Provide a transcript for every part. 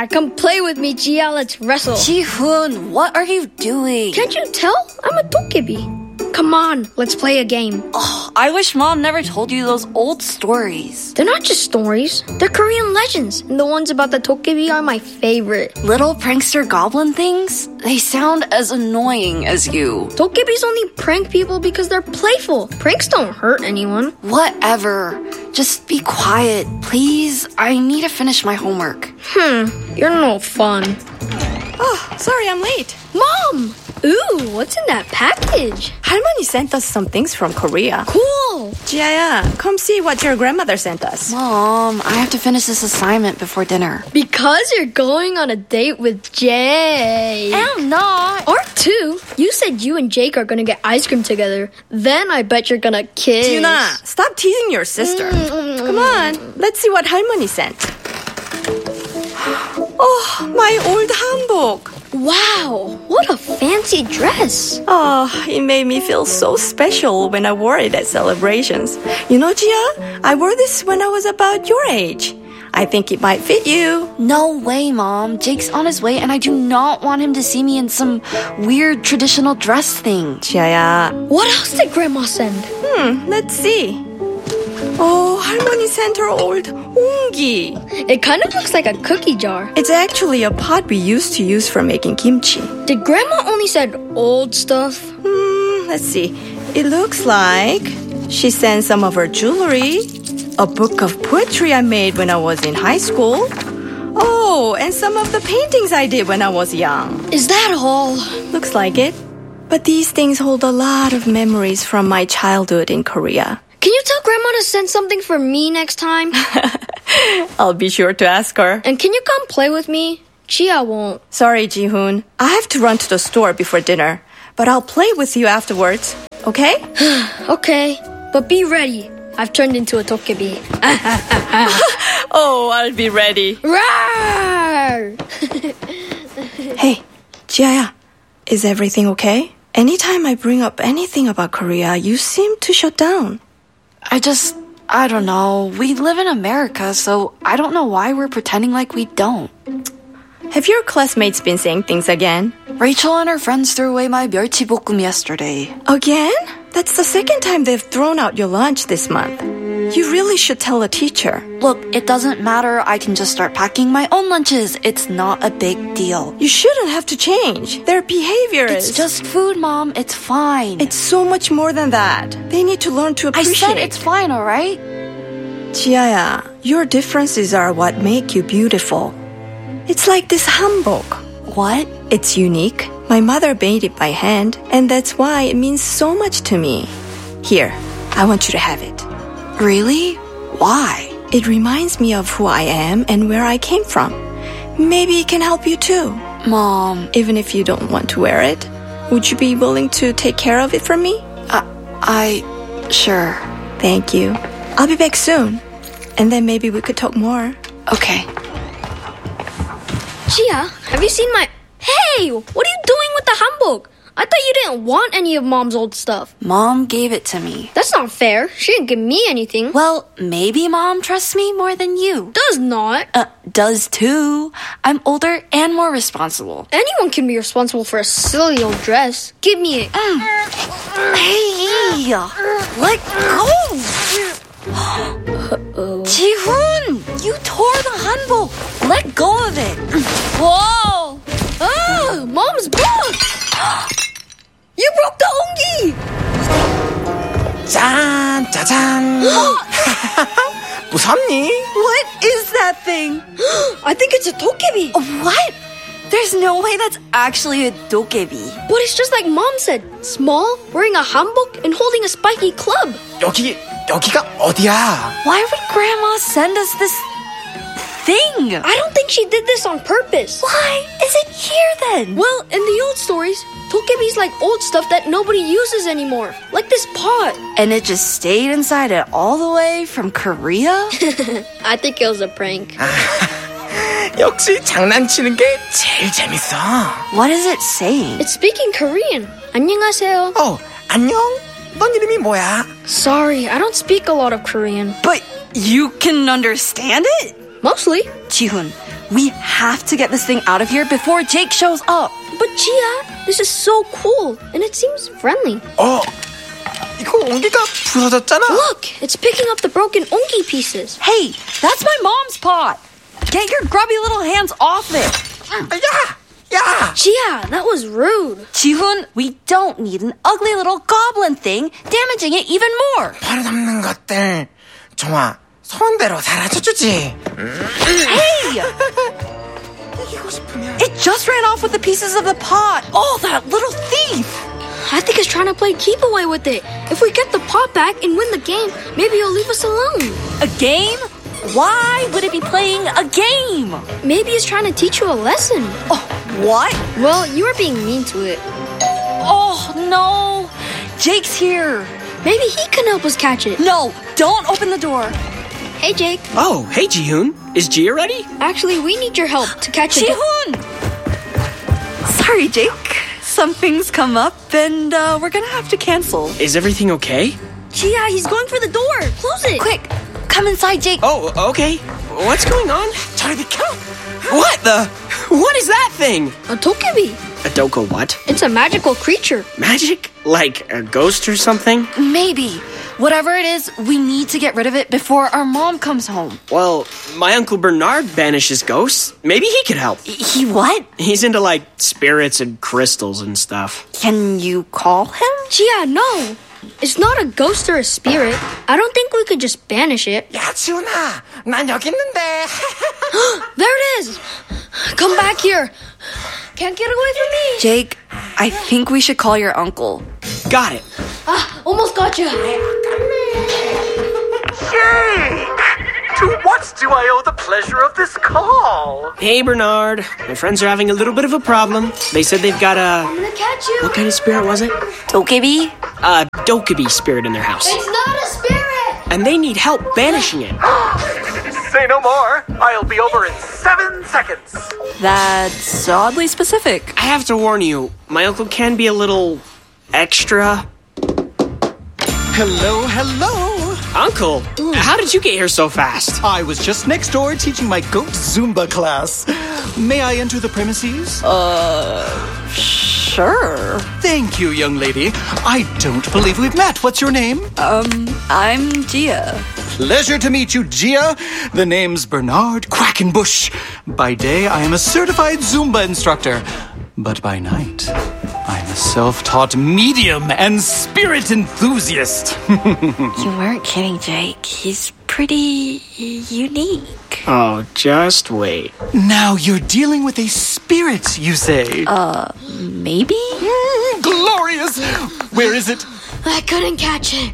come play with me, Gia. Let's wrestle. Ji-hoon, what are you doing? Can't you tell? I'm a dokebi. Come on, let's play a game. Oh, I wish Mom never told you those old stories. They're not just stories. They're Korean legends. And the ones about the dokebi are my favorite. Little prankster goblin things? They sound as annoying as you. Dokebis only prank people because they're playful. Pranks don't hurt anyone. Whatever. Just be quiet, please. I need to finish my homework. You're no fun. Oh, sorry, I'm late. Mom! Ooh, what's in that package? 할머니 sent us some things from Korea. Cool! Jiaya, come see what your grandmother sent us. Mom, I have to finish this assignment before dinner. Because you're going on a date with Jay. I'm not. Or two. You said you and Jake are gonna get ice cream together. Then I bet you're gonna kiss. Jiuna, stop teasing your sister. Come on, let's see what 할머니 sent. Oh, my old hanbok. Wow, what a fancy dress. Oh, it made me feel so special when I wore it at celebrations. You know, Gia, I wore this when I was about your age. I think it might fit you. No way, Mom. Jake's on his way and I do not want him to see me in some weird traditional dress thing. Jiaya. What else did Grandma send? Let's see. Oh, 할머니 sent her old onggi. It kind of looks like a cookie jar. It's actually a pot we used to use for making kimchi. Did Grandma only send old stuff? Let's see. It looks like she sent some of her jewelry, a book of poetry I made when I was in high school. Oh, and some of the paintings I did when I was young. Is that all? Looks like it. But these things hold a lot of memories from my childhood in Korea. Can you tell Grandma to send something for me next time? I'll be sure to ask her. And can you come play with me? Gia won't. Sorry, Ji-hoon. I have to run to the store before dinner. But I'll play with you afterwards. Okay? Okay, but be ready. I've turned into a dokebi. Oh, I'll be ready. Rawr! Hey, Jiaya, is everything okay? Anytime I bring up anything about Korea, you seem to shut down. I don't know. We live in America, so I don't know why we're pretending like we don't. Have your classmates been saying things again? Rachel and her friends threw away my 멸치볶음 yesterday. Again? That's the second time they've thrown out your lunch this month. You really should tell a teacher. Look, it doesn't matter. I can just start packing my own lunches. It's not a big deal. You shouldn't have to change. Their behavior It's just food, Mom. It's fine. It's so much more than that. They need to learn to I appreciate. said it's fine, all right? Jiaya, your differences are what make you beautiful. It's like this hanbok. What? It's unique. My mother made it by hand, and that's why it means so much to me. Here, I want you to have it. Really? Why? It reminds me of who I am and where I came from. Maybe it can help you too. Mom. Even if you don't want to wear it, would you be willing to take care of it for me? Sure. Thank you. I'll be back soon. And then maybe we could talk more. Okay. Gia, have you seen my... Hey! What are you doing with the hanbok? I thought you didn't want any of Mom's old stuff. Mom gave it to me. That's not fair. She didn't give me anything. Well, maybe Mom trusts me more than you. Does not. Does too. I'm older and more responsible. Anyone can be responsible for a silly old dress. Give me it. Hey! Let go! Ji-hoon! You tore the hanbok! Let go of it! Whoa! Ah! Mom's book! You broke the onggi! 짠, 짜잔. 무섭니? What is that thing? I think it's a dokebi. What? There's no way that's actually a dokebi. But it's just like Mom said. Small, wearing a hanbok, and holding a spiky club. 여기가 어디야? Why would Grandma send us this thing? I don't think she did this on purpose. Why is it here then? Well, in the old stories, dokebis like old stuff that nobody uses anymore. Like this pot. And it just stayed inside it all the way from Korea? I think it was a prank. 역시 장난치는 게 제일 재밌어. What is it saying? It's speaking Korean. 안녕하세요. 안녕? 넌 이름이 뭐야? Sorry, I don't speak a lot of Korean. But you can understand it? Mostly. Ji-hoon, We have to get this thing out of here before Jake shows up. But Gia, this is so cool, and it seems friendly. 이거 옹기가 부서졌잖아. Look, it's picking up the broken ongi pieces. Hey, that's my mom's pot. Get your grubby little hands off it. 야! Gia, that was rude. Ji-hoon, we don't need an ugly little goblin thing damaging it even more. 버릇없는 것들. 좋아, 손대로 사라져주지. Hey! 이기고 싶으면. It just ran off with the pieces of the pot. Oh, that little thief. I think he's trying to play keep away with it. If we get the pot back and win the game, maybe he'll leave us alone. A game? Why would it be playing a game? Maybe he's trying to teach you a lesson. Oh, what? Well, you were being mean to it. Oh, no. Jake's here. Maybe he can help us catch it. No, don't open the door. Hey, Jake. Oh, hey, Ji-hoon. Is Gia ready? Actually, we need your help to catch it. Ji-hoon! Sorry, Jake. Some things come up, and we're gonna have to cancel. Is everything okay? Gia, he's going for the door. Close it. Quick, come inside, Jake. Oh, okay. What's going on? 저리 비켜. What the? What is that thing? A tokebi. A doko what? It's a magical creature. Magic? Like a ghost or something? Maybe. Whatever it is, we need to get rid of it before our mom comes home. Well, my Uncle Bernard banishes ghosts. Maybe he could help. He what? He's into, like, spirits and crystals and stuff. Can you call him? Gia, no. It's not a ghost or a spirit. I don't think we could just banish it. 야, 지훈아, 난 여기 있는데. There it is. Come back here. Can't get away from me. Jake, I think we should call your uncle. Got it. Almost got you. To what do I owe the pleasure of this call? Hey, Bernard. My friends are having a little bit of a problem. They said they've got a... I'm gonna catch you. What kind of spirit was it? Tokebi? A Dokkaebi spirit in their house. It's not a spirit. And they need help banishing it. Say no more. I'll be over in 7 seconds. That's oddly specific. I have to warn you, my uncle can be a little extra. Hello, hello. Uncle, how did you get here so fast? I was just next door teaching my goat Zumba class. May I enter the premises? Sure. Thank you, young lady. I don't believe we've met. What's your name? I'm Gia. Pleasure to meet you, Gia. The name's Bernard Quackenbush. By day, I am a certified Zumba instructor. But by night, I'm a self-taught medium and spirit enthusiast. You weren't kidding, Jake. He's pretty unique. Oh, just wait. Now you're dealing with a spirit, you say? Maybe? Glorious! Where is it? I couldn't catch it.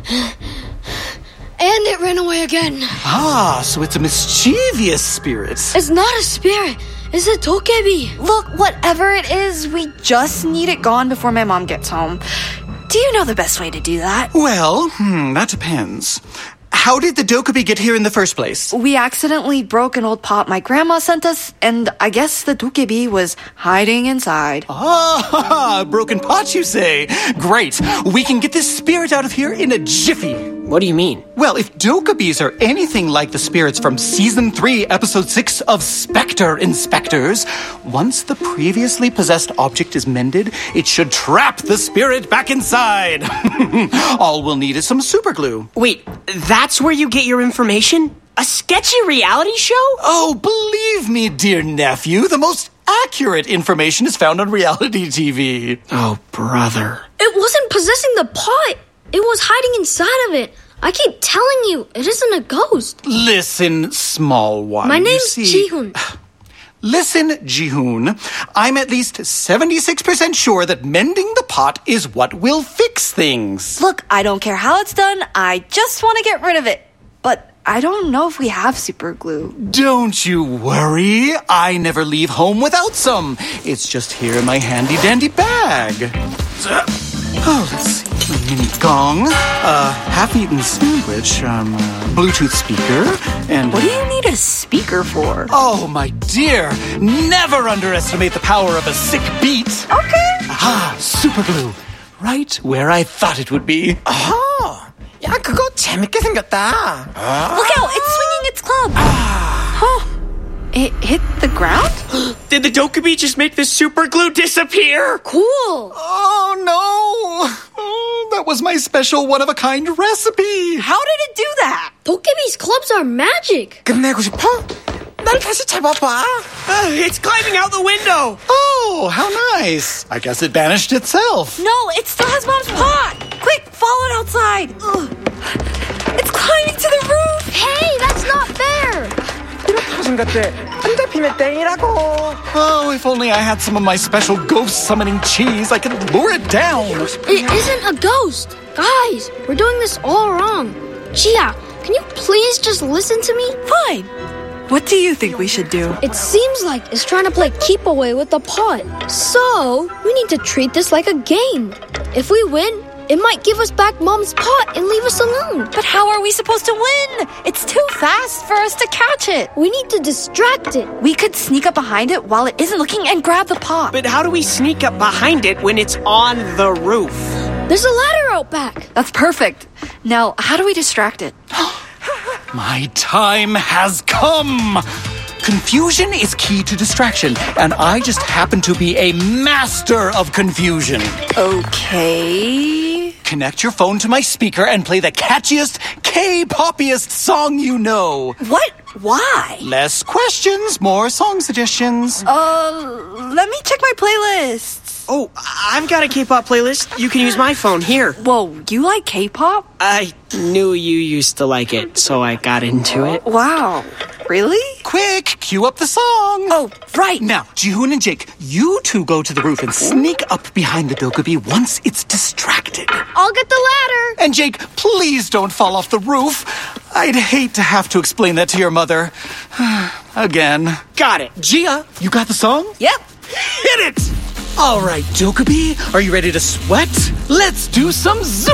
And it ran away again. Ah, so it's a mischievous spirit. It's not a spirit. It's a tokebi. Look, whatever it is, we just need it gone before my mom gets home. Do you know the best way to do that? Well, that depends. How did the Dokkaebi get here in the first place? We accidentally broke an old pot my grandma sent us, and I guess the Dokkaebi was hiding inside. Ah, broken pot, you say? Great. We can get this spirit out of here in a jiffy. What do you mean? Well, if Dokkaebis are anything like the spirits from Season 3, Episode 6 of Spectre Inspectors, once the previously possessed object is mended, it should trap the spirit back inside. All we'll need is some superglue. Wait, that's where you get your information? A sketchy reality show? Oh, believe me, dear nephew, the most accurate information is found on reality TV. Oh, brother. It wasn't possessing the pot. It was hiding inside of it. I keep telling you, it isn't a ghost. Listen, small one. My you name's see- Ji-hoon. Listen, Ji-hoon, I'm at least 76% sure that mending the pot is what will fix things. Look, I don't care how it's done. I just want to get rid of it. But I don't know if we have super glue. Don't you worry. I never leave home without some. It's just here in my handy-dandy bag. Oh, let's see. My mini gong, half-eaten sandwich, Bluetooth speaker, and... What do you need a speaker for? Oh, my dear. Never underestimate the power of a sick beat. Okay. Ah, super glue. Right where I thought it would be. 야, 그거 재밌게 생겼다. Look out, it's swinging its club. It hit the ground? Did the Dokkaebi just make the super glue disappear? Cool. Oh no! Oh, that was my special one-of-a-kind recipe! How did it do that? Dokkaebi's clubs are magic. 끝내고 싶어? 날 다시 잡아봐. It's climbing out the window. Oh, how nice! I guess it banished itself. No, it still has Mom's pot. Quick, follow it outside. Ugh. It's climbing to the roof. Hey, that's not fair. 터진 것들 안 잡히면 땡이라고. Oh, if only I had some of my special ghost-summoning cheese, I could lure it down. It isn't a ghost. Guys, we're doing this all wrong. Gia, can you please just listen to me? Fine. What do you think we should do? It seems like it's trying to play keep away with the pot. So, we need to treat this like a game. If we win, it might give us back Mom's pot and leave us alone. But how are we supposed to win? It's too fast for us to catch it. We need to distract it. We could sneak up behind it while it isn't looking and grab the pot. But how do we sneak up behind it when it's on the roof? There's a ladder out back. That's perfect. Now, how do we distract it? My time has come! Confusion is key to distraction, and I just happen to be a master of confusion. Okay. Connect your phone to my speaker and play the catchiest, K-poppiest song you know. What? Why? Less questions, more song suggestions. Let me check my playlist. Oh, I've got a K-pop playlist. You can use my phone here. Whoa, you like K-pop? I knew you used to like it, so I got into it. Wow. Really? Quick, cue up the song. Oh, right. Now, Jihoon and Jake, you two go to the roof and sneak up behind the Dokkaebi once it's distracted. I'll get the ladder. And Jake, please don't fall off the roof. I'd hate to have to explain that to your mother. Again. Got it. Gia, you got the song? Yep. Hit it! All right, Dokkaebi, are you ready to sweat? Let's do some Zumba!